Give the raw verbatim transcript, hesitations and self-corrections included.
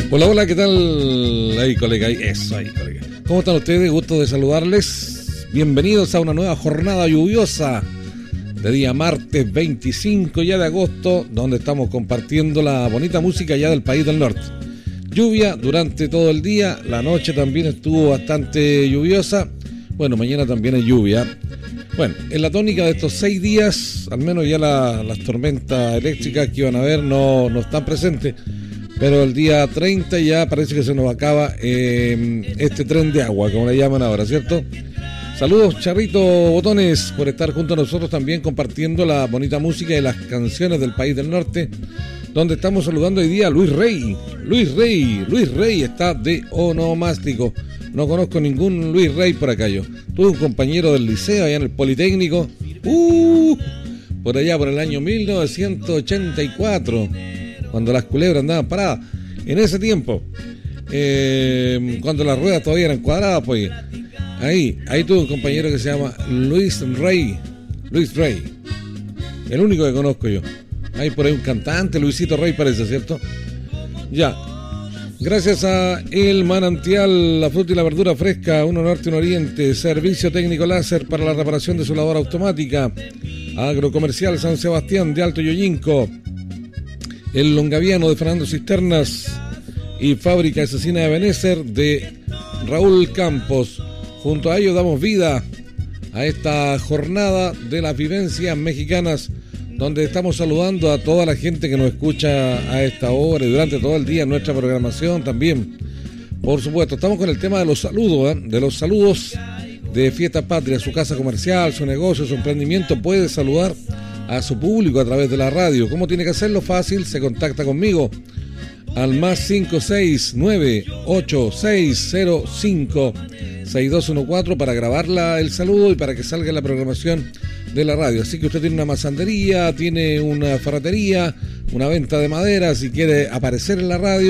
Hola, hola, ¿qué tal? Ahí, colega, ahí, eso, ahí, colega. ¿Cómo están ustedes? Gusto de saludarles. Bienvenidos a una nueva jornada lluviosa de día martes veinticinco ya de agosto, donde estamos compartiendo la bonita música ya del país del norte. Lluvia durante todo el día, la noche también estuvo bastante lluviosa. Bueno, mañana también hay lluvia. Bueno, en la tónica de estos seis días, al menos ya la, las tormentas eléctricas que iban a haber no, no están presentes. Pero el día treinta ya parece que se nos acaba eh, este tren de agua, como le llaman ahora, ¿cierto? Saludos, Charrito Botones, por estar junto a nosotros también compartiendo la bonita música y las canciones del país del norte, donde estamos saludando hoy día a Luis Rey. Luis Rey, Luis Rey está de onomástico. No conozco ningún Luis Rey por acá yo. Tuve un compañero del liceo allá en el Politécnico, uh, por allá por el año mil novecientos ochenta y cuatro. Cuando las culebras andaban paradas, en ese tiempo, eh, cuando las ruedas todavía eran cuadradas, pues ahí, ahí tuve un compañero que se llama Luis Rey, Luis Rey, el único que conozco yo. Hay por ahí un cantante, Luisito Rey parece, ¿cierto? Ya, gracias a El Manantial, la fruta y la verdura fresca, uno norte, uno oriente, servicio técnico láser para la reparación de su lavadora automática, Agrocomercial San Sebastián de Alto Yoyinco, El Longaviano de Fernando Cisternas y Fábrica Asesina de Benécer de Raúl Campos. Junto a ellos damos vida a esta jornada de las vivencias mexicanas, donde estamos saludando a toda la gente que nos escucha a esta hora y durante todo el día en nuestra programación también. Por supuesto, estamos con el tema de los saludos, ¿eh? de los saludos de Fiesta Patria, su casa comercial, su negocio, su emprendimiento. Puede saludar a su público a través de la radio. ¿Cómo tiene que hacerlo? Fácil, se contacta conmigo al más cinco seis nueve ocho seis cero cinco seis dos uno cuatro para grabarla el saludo y para que salga en la programación de la radio. Así que usted tiene una masandería, tiene una ferretería, una venta de madera, si quiere aparecer en la radio,